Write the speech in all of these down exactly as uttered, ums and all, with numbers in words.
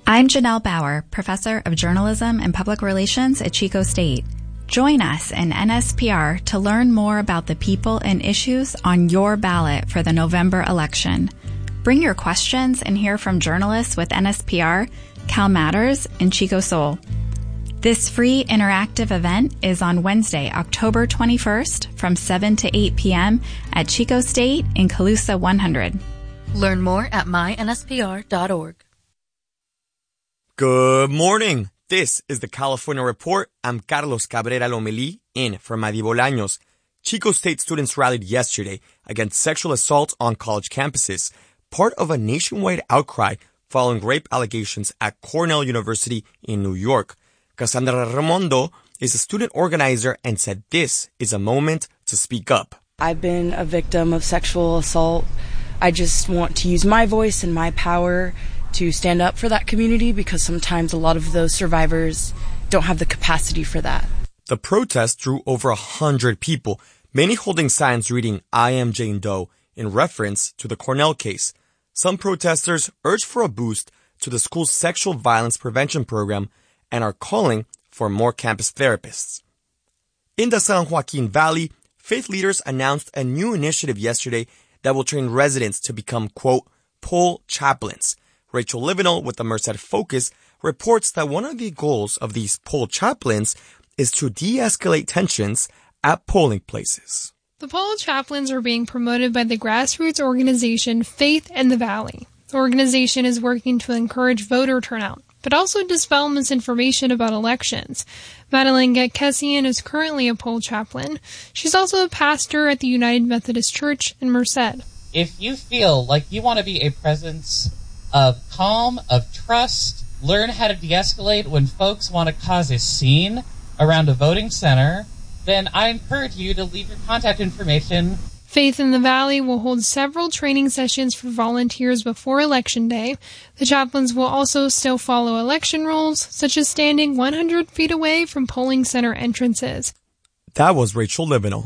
I'm Janelle Bauer, Professor of Journalism and Public Relations at Chico State. Join us in N S P R to learn more about the people and issues on your ballot for the November election. Bring your questions and hear from journalists with N S P R, Cal Matters, and Chico Soul. This free interactive event is on Wednesday, October twenty-first from seven to eight p.m. at Chico State in Calusa one hundred. Learn more at my N S P R dot org. Good morning. This is the California Report. I'm Carlos Cabrera Lomelí, in for Madi Bolaños. Chico State students rallied yesterday against sexual assault on college campuses, part of a nationwide outcry following rape allegations at Cornell University in New York. Cassandra Raimondo is a student organizer and said this is a moment to speak up. I've been a victim of sexual assault. I just want to use my voice and my power to stand up for that community because sometimes a lot of those survivors don't have the capacity for that. The protest drew over a hundred people, many holding signs reading "I am Jane Doe" in reference to the Cornell case. Some protesters urged for a boost to the school's sexual violence prevention program and are calling for more campus therapists. In the San Joaquin Valley, faith leaders announced a new initiative yesterday that will train residents to become, quote, pole chaplains. Rachel Livinal with the Merced Focus reports that one of the goals of these pole chaplains is to de-escalate tensions at polling places. The pole chaplains are being promoted by the grassroots organization Faith in the Valley. The organization is working to encourage voter turnout, but also dispel misinformation about elections. Madeline Getkesian is currently a pole chaplain. She's also a pastor at the United Methodist Church in Merced. If you feel like you want to be a presence of calm, of trust, learn how to de-escalate when folks want to cause a scene around a voting center, then I encourage you to leave your contact information. Faith in the Valley will hold several training sessions for volunteers before Election Day. The chaplains will also still follow election rules, such as standing one hundred feet away from polling center entrances. That was Rachel Livinal.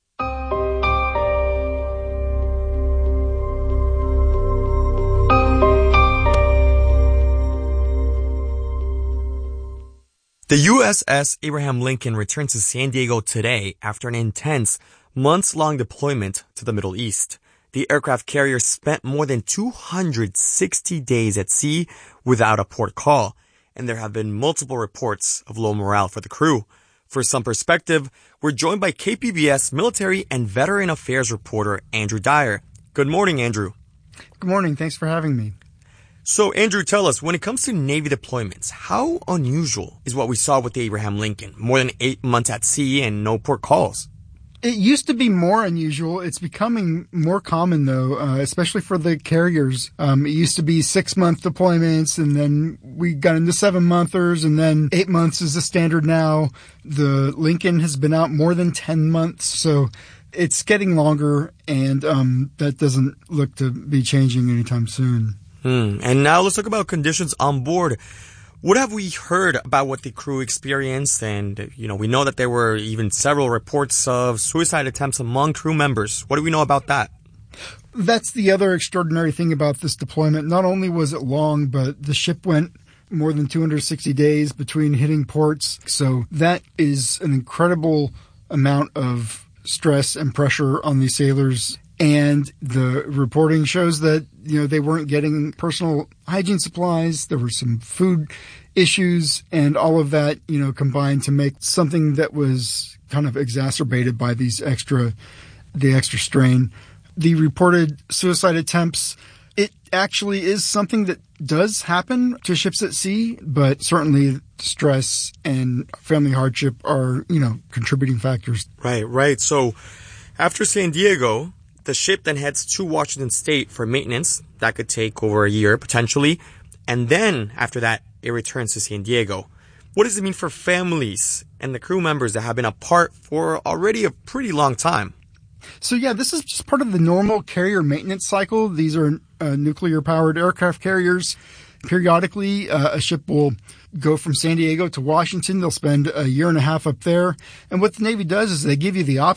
The U S S Abraham Lincoln returned to San Diego today after an intense, months-long deployment to the Middle East. The aircraft carrier spent more than two hundred sixty days at sea without a port call, and there have been multiple reports of low morale for the crew. For some perspective, we're joined by K P B S military and veteran affairs reporter Andrew Dyer. Good morning, Andrew. Good morning. Thanks for having me. So, Andrew, tell us, when it comes to Navy deployments, how unusual is what we saw with the Abraham Lincoln? More than eight months at sea and no port calls. It used to be more unusual. It's becoming more common, though, uh, especially for the carriers. Um, it used to be six-month deployments, and then we got into seven-monthers, and then eight months is the standard now. The Lincoln has been out more than ten months, so it's getting longer, and um, that doesn't look to be changing anytime soon. Hmm. And now let's talk about conditions on board. What have we heard about what the crew experienced? And, you know, we know that there were even several reports of suicide attempts among crew members. What do we know about that? That's the other extraordinary thing about this deployment. Not only was it long, but the ship went more than two hundred sixty days between hitting ports. So that is an incredible amount of stress and pressure on these sailors. And the reporting shows that, you know, they weren't getting personal hygiene supplies. There were some food issues, and all of that, you know, combined to make something that was kind of exacerbated by these extra, the extra strain. The reported suicide attempts, it actually is something that does happen to ships at sea, but certainly stress and family hardship are, you know, contributing factors. Right, right. So after San Diego, the ship then heads to Washington State for maintenance. That could take over a year, potentially. And then, after that, it returns to San Diego. What does it mean for families and the crew members that have been apart for already a pretty long time? So, yeah, this is just part of the normal carrier maintenance cycle. These are uh, nuclear-powered aircraft carriers. Periodically, uh, a ship will go from San Diego to Washington. They'll spend a year and a half up there. And what the Navy does is they give you the option